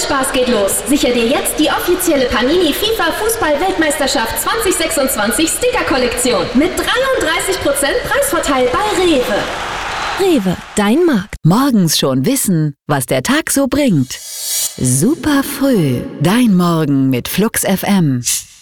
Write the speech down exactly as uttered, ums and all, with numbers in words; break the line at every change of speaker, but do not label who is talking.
Spaß geht los. Sicher dir jetzt die offizielle Panini FIFA Fußball-Weltmeisterschaft zwanzig sechsundzwanzig Sticker-Kollektion mit dreiunddreißig Prozent Preisvorteil bei Rewe.
Rewe, dein Markt. Morgens schon wissen, was der Tag so bringt. Super früh, dein Morgen mit Flux F M.